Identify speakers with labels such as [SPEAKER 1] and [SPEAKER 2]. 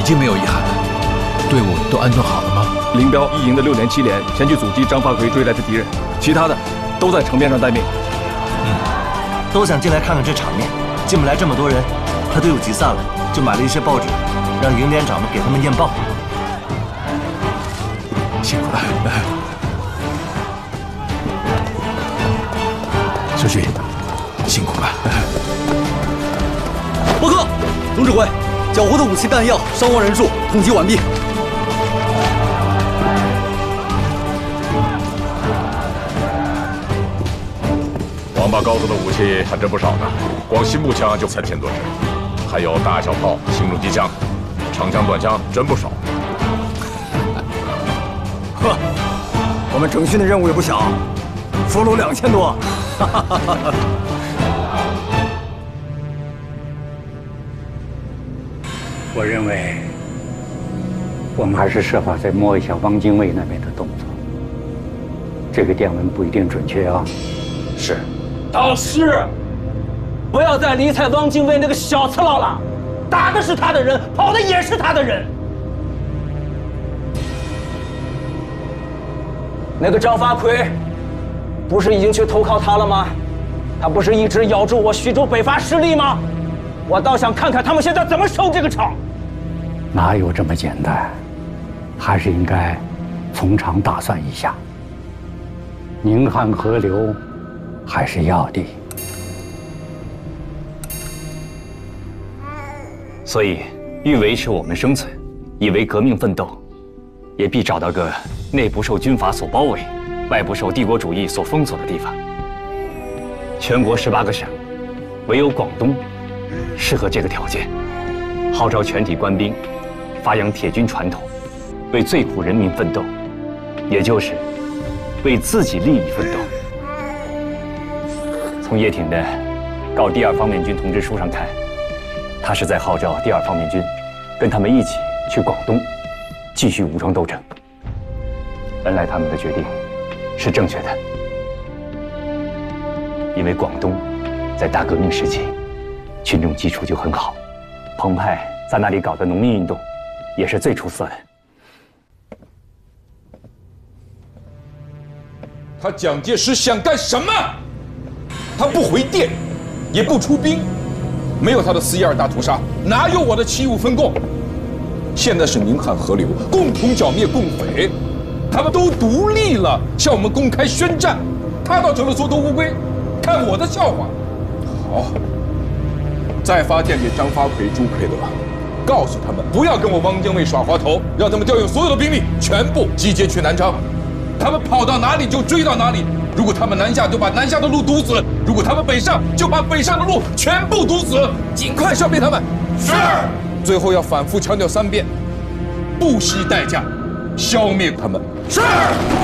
[SPEAKER 1] 今没有遗憾，队伍都安顿好了吗？
[SPEAKER 2] 林彪一营的6连、7连前去阻击张发奎追来的敌人，其他的都在城边上待命。
[SPEAKER 3] 都想进来看看这场面，进不来这么多人，怕队伍集散了，就买了一些报纸，让营连长们给他们念报。
[SPEAKER 1] 辛苦了，小旭，辛苦了。
[SPEAKER 4] 报告，总指挥，缴获的武器弹药、伤亡人数统计完毕。
[SPEAKER 5] 王八羔子的武器还真不少呢，光新步枪就3000多支，还有大小炮、轻重机枪、长枪、短枪，真不少。
[SPEAKER 4] 呵，我们整训的任务也不小，俘虏2000多。
[SPEAKER 6] 我认为，我们还是设法再摸一下汪精卫那边的动作。这个电文不一定准确啊。
[SPEAKER 5] 是。
[SPEAKER 7] 导师，不要再理睬汪精卫那个小次郎了，打的是他的人，跑的也是他的人。那个张发奎，不是已经去投靠他了吗？他不是一直咬住我徐州北伐失利吗？我倒想看看他们现在怎么收这个场。
[SPEAKER 6] 哪有这么简单？还是应该从长打算一下。宁汉河流还是要的。
[SPEAKER 8] 所以，欲维持我们生存，以为革命奋斗，也必找到个内不受军阀所包围，外不受帝国主义所封锁的地方。全国18个省，唯有广东适合这个条件。号召全体官兵，发扬铁军传统，为最苦人民奋斗，也就是为自己利益奋斗。从叶挺的告第2方面军通知书上看，他是在号召第2方面军跟他们一起去广东继续武装斗争。本来他们的决定是正确的，因为广东在大革命时期群众基础就很好，彭湃在那里搞的农民运动也是最出色的。
[SPEAKER 9] 他蒋介石想干什么？他不回电，也不出兵，没有他的4·12大屠杀，哪有我的7·5分共？现在是宁汉合流，共同剿灭共匪，他们都独立了，向我们公开宣战，他倒成了缩头乌龟，看我的笑话。好，再发电给张发奎、朱奎德，告诉他们不要跟我汪精卫耍滑头，让他们调用所有的兵力，全部集结去南昌。他们跑到哪里就追到哪里，如果他们南下，就把南下的路堵死；如果他们北上，就把北上的路全部堵死，尽快消灭他们。是。最后要反复强调3遍，不惜代价消灭他们。是。